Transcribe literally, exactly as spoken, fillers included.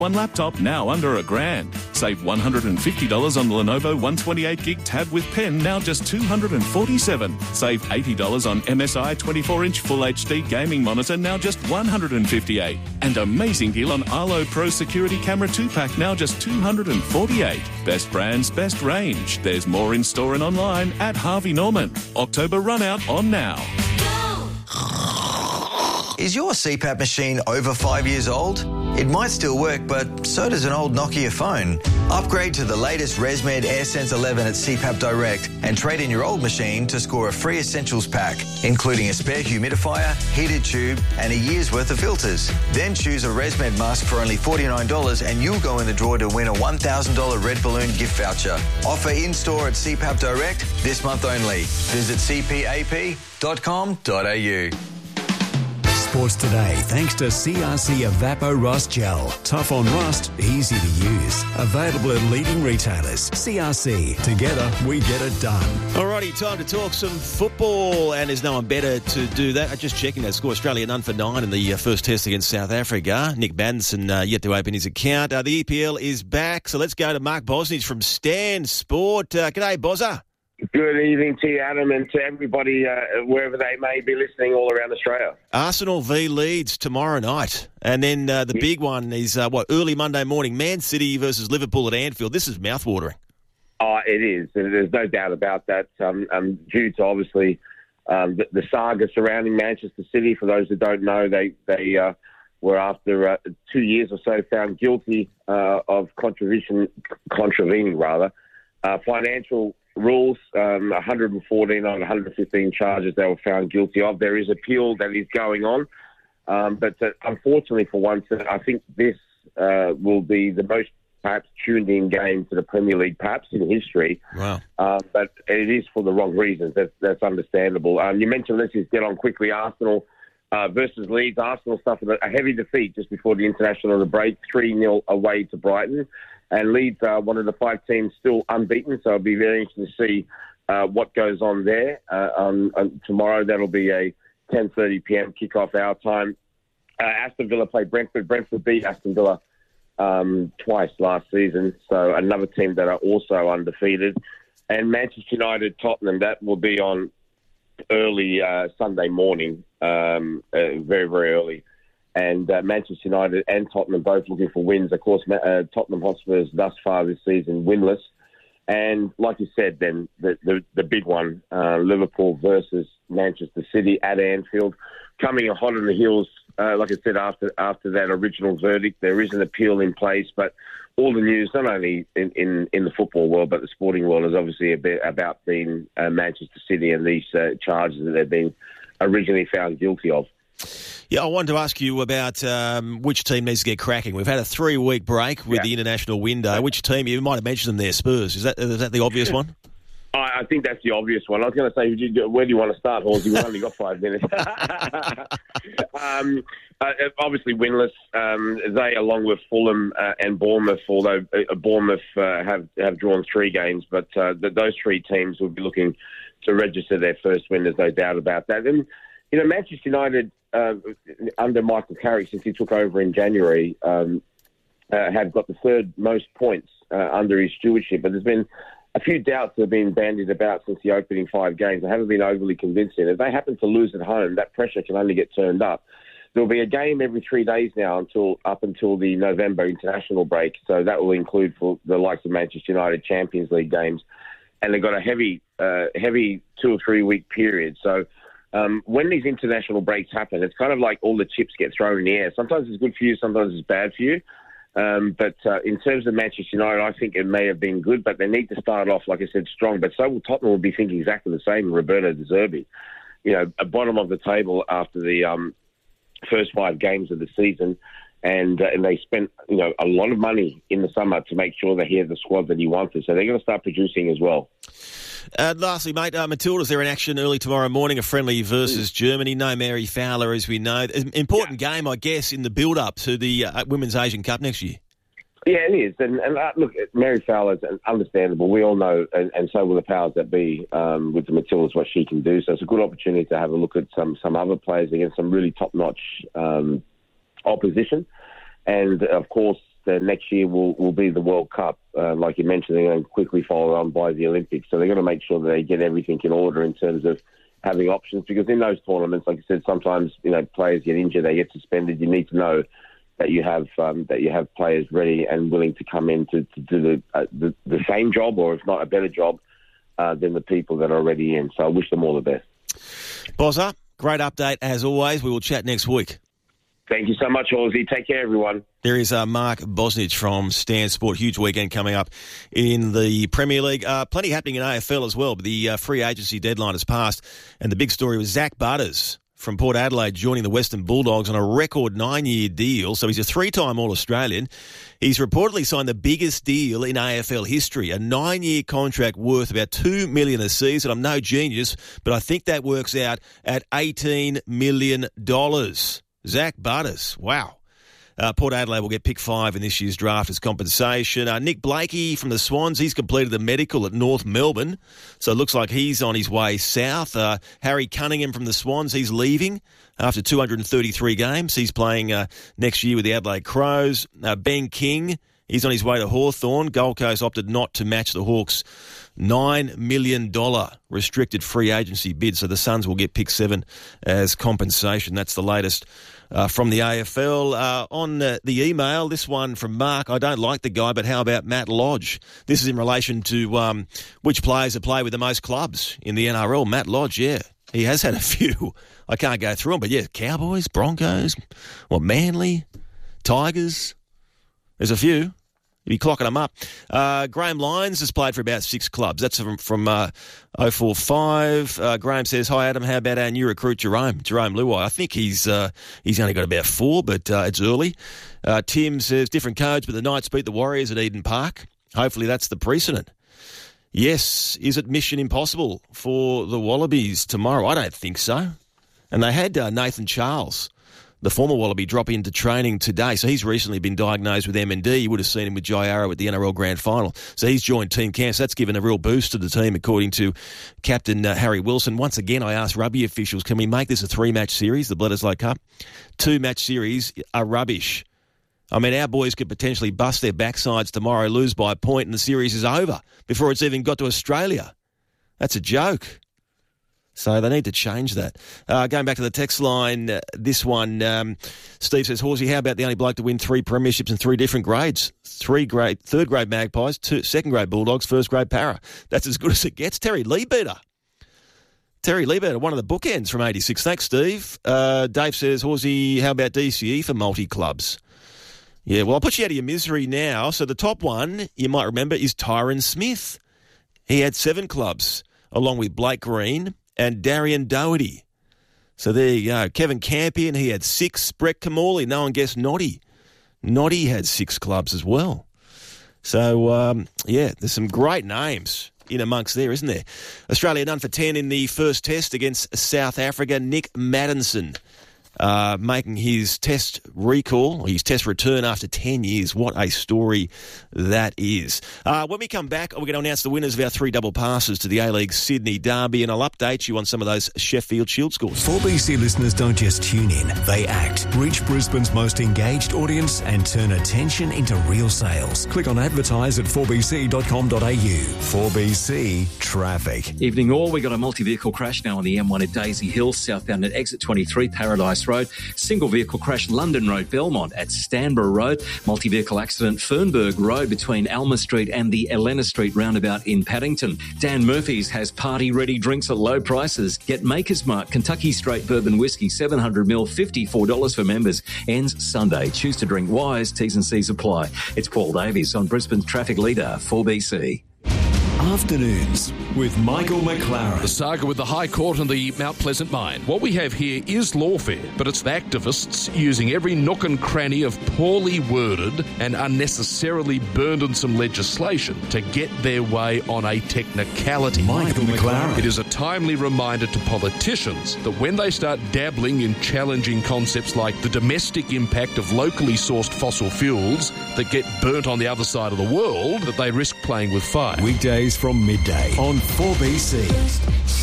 One laptop now under a grand. Save one hundred fifty dollars on the Lenovo one twenty-eight gig tab with pen, now just two hundred forty-seven dollars. Save eighty dollars on M S I twenty-four inch Full H D gaming monitor, now just one hundred fifty-eight dollars. And amazing deal on Arlo Pro Security Camera two pack, now just two hundred forty-eight dollars. Best brands, best range. There's more in store and online at Harvey Norman. October run out on now. Is your C PAP machine over five years old? It might still work, but so does an old Nokia phone. Upgrade to the latest ResMed AirSense eleven at C PAP Direct and trade in your old machine to score a free essentials pack, including a spare humidifier, heated tube and a year's worth of filters. Then choose a ResMed mask for only forty-nine dollars and you'll go in the draw to win a one thousand dollars Red Balloon gift voucher. Offer in-store at C PAP Direct this month only. Visit c p a p dot com dot a u. Sports today, thanks to C R C Evapo Rust Gel. Tough on rust, easy to use. Available at leading retailers. C R C, together we get it done. Alrighty, time to talk some football, and there's no one better to do that. Just checking that score, Australia none for nine in the uh, first test against South Africa. Nick Maddinson uh, yet to open his account. Uh, the E P L is back, so let's go to Mark Bosnich from Stan Sport. Uh, g'day, Bozza. Good evening to you, Adam, and to everybody uh, wherever they may be listening all around Australia. Arsenal v Leeds tomorrow night. And then uh, the yeah. big one is, uh, what, early Monday morning, Man City versus Liverpool at Anfield. This is mouthwatering. Oh, it is. There's no doubt about that. Um, um, due to, obviously, um, the, the saga surrounding Manchester City. For those that don't know, they, they uh, were, after uh, two years or so, found guilty uh, of contravention, contravening, rather, uh, financial rules, um, one hundred fourteen on one hundred fifteen charges they were found guilty of. There is appeal that is going on. Um, but uh, unfortunately for once, I think this uh, will be the most perhaps tuned in game to the Premier League perhaps in history. Wow. Uh, but it is for the wrong reasons. That's, that's understandable. Um, you mentioned, let's just get on quickly, Arsenal uh, versus Leeds. Arsenal suffered a heavy defeat just before the international the break, three nil away to Brighton. And Leeds are one of the five teams still unbeaten, so it'll be very interesting to see uh, what goes on there. Uh, on, on tomorrow, that'll be a ten thirty p.m. kickoff our time. Uh, Aston Villa play Brentford. Brentford beat Aston Villa um, twice last season, so another team that are also undefeated. And Manchester United, Tottenham, that will be on early uh, Sunday morning, um, uh, very, very early. And uh, Manchester United and Tottenham both looking for wins. Of course, uh, Tottenham Hotspurs thus far this season winless. And like you said, then the the, the big one, uh, Liverpool versus Manchester City at Anfield, coming hot on the heels. Uh, like I said, after after that original verdict, there is an appeal in place. But all the news, not only in, in, in the football world, but the sporting world, is obviously a bit about being uh, Manchester City and these uh, charges that they've been originally found guilty of. Yeah, I wanted to ask you about um, which team needs to get cracking. We've had a three-week break with yeah. the international window. Which team? You might have mentioned them there, Spurs. Is that is that the obvious one? I think that's the obvious one. I was going to say, where do you want to start, Horsey? We've only got five minutes. um, uh, obviously winless. Um, they, along with Fulham uh, and Bournemouth, although uh, Bournemouth uh, have, have drawn three games, but uh, the, those three teams will be looking to register their first win. There's no doubt about that. And, you know, Manchester United, uh, under Michael Carrick, since he took over in January, um, uh, have got the third most points uh, under his stewardship. But there's been a few doubts that have been bandied about since the opening five games. I haven't been overly convincing. If they happen to lose at home, that pressure can only get turned up. There'll be a game every three days now until up until the November international break. So that will include for the likes of Manchester United Champions League games. And they've got a heavy, uh, heavy two or three week period. So um, when these international breaks happen, it's kind of like all the chips get thrown in the air. Sometimes it's good for you, sometimes it's bad for you. Um, but uh, in terms of Manchester United, I think it may have been good, but they need to start off, like I said, strong. But so will Tottenham will be thinking exactly the same. Roberto De Zerbi, you know, at bottom of the table after the um, first five games of the season, and uh, and they spent you know a lot of money in the summer to make sure that he had the squad that he wanted. So they're going to start producing as well. Uh, lastly, mate, uh, Matildas, they're in action early tomorrow morning, a friendly versus mm. Germany. No Mary Fowler, as we know. Important yeah. game, I guess, in the build-up to the uh, Women's Asian Cup next year. Yeah, it is. And, and uh, look, Mary Fowler's understandable. We all know, and, and so will the powers that be um, with the Matildas, what she can do. So it's a good opportunity to have a look at some, some other players against some really top-notch um, opposition. And, of course, uh, next year will, will be the World Cup. Uh, like you mentioned, they're going to quickly follow on by the Olympics. So they're going to make sure that they get everything in order in terms of having options, because in those tournaments, like I said, sometimes, you know, players get injured, they get suspended. You need to know that you have um, that you have players ready and willing to come in to, to do the, uh, the the same job, or if not a better job, uh, than the people that are already in. So I wish them all the best. Bozza, great update as always. We will chat next week. Thank you so much, Aussie. Take care, everyone. There is uh, Mark Bosnich from Stan Sport. Huge weekend coming up in the Premier League. Uh, plenty happening in A F L as well, but the uh, free agency deadline has passed, and the big story was Zach Butters from Port Adelaide joining the Western Bulldogs on a record nine-year deal. So he's a three-time All-Australian. He's reportedly signed the biggest deal in A F L history, a nine-year contract worth about two million dollars a season. I'm no genius, but I think that works out at eighteen million dollars. Zach Butters, wow. Uh, Port Adelaide will get pick five in this year's draft as compensation. Uh, Nick Blakey from the Swans, he's completed the medical at North Melbourne, so it looks like he's on his way south. Uh, Harry Cunningham from the Swans, he's leaving after two hundred thirty-three games. He's playing uh, next year with the Adelaide Crows. Uh, Ben King, he's on his way to Hawthorn. Gold Coast opted not to match the Hawks' nine million dollars restricted free agency bid, so the Suns will get pick seven as compensation. That's the latest uh, from the A F L. Uh, on uh, the email, this one from Mark, I don't like the guy, but how about Matt Lodge? This is in relation to um, which players have played with the most clubs in the N R L. Matt Lodge, yeah, he has had a few. I can't go through them, but yeah, Cowboys, Broncos, well, Manly, Tigers, there's a few. You'd be clocking them up. Uh, Graham Lyons has played for about six clubs. That's from, from uh, oh four five. Uh, Graham says, hi, Adam, how about our new recruit, Jerome? Jerome Luai. I think he's uh, he's only got about four, but uh, it's early. Uh, Tim says, different codes, but the Knights beat the Warriors at Eden Park. Hopefully that's the precedent. Yes, is it mission impossible for the Wallabies tomorrow? I don't think so. And they had uh, Nathan Charles, the former Wallaby, drop into training today. So he's recently been diagnosed with M and D. You would have seen him with Jai Arrow at the N R L Grand Final. So he's joined Team Camps. That's given a real boost to the team, according to Captain uh, Harry Wilson. Once again, I asked rugby officials, can we make this a three-match series, the Bledisloe Cup? Two-match series are rubbish. I mean, our boys could potentially bust their backsides tomorrow, lose by a point, and the series is over before it's even got to Australia. That's a joke. So they need to change that. Uh, going back to the text line, uh, this one, um, Steve says, Horsey, how about the only bloke to win three premierships in three different grades? Three grade, third grade Magpies, two, second grade Bulldogs, first grade Para. That's as good as it gets. Terry Leabeater. Terry Leabeater, one of the bookends from eighty-six. Thanks, Steve. Uh, Dave says, Horsey, how about D C E for multi-clubs? Yeah, well, I'll put you out of your misery now. So the top one, you might remember, is Tyron Smith. He had seven clubs, along with Blake Green and Darian Doherty. So there you go. Kevin Campion, he had six. Brett Kamali, no one guessed Noddy. Noddy had six clubs as well. So, um, yeah, there's some great names in amongst there, isn't there? Australia done for ten in the first test against South Africa. Nick Maddinson uh, making his test recall, his test return after ten years. What a story that is. Uh, when we come back, we're going to announce the winners of our three double passes to the A-League Sydney Derby, and I'll update you on some of those Sheffield Shield scores. four B C listeners don't just tune in, they act. Reach Brisbane's most engaged audience and turn attention into real sales. Click on advertise at four b c dot com dot a u. four B C Traffic. Evening all, we got a multi-vehicle crash now on the M one at Daisy Hill, southbound at exit twenty-three, Paradise Road. Single vehicle crash London Road, Belmont at Stanborough Road. Multi-vehicle accident Fernberg Road between Alma Street and the Elena Street roundabout in Paddington. Dan Murphy's has party-ready drinks at low prices. Get Maker's Mark Kentucky Straight Bourbon Whiskey, seven hundred milliliters, fifty-four dollars for members. Ends Sunday. Choose to drink wise. T's and C's apply. It's Paul Davies on Brisbane's traffic leader, four B C. Afternoons with Michael McLaren. The saga with the High Court and the Mount Pleasant mine. What we have here is lawfare, but it's the activists using every nook and cranny of poorly worded and unnecessarily burdensome legislation to get their way on a technicality. Michael McLaren. It is a timely reminder to politicians that when they start dabbling in challenging concepts like the domestic impact of locally sourced fossil fuels that get burnt on the other side of the world, that they risk playing with fire. Weekdays from midday on four B C.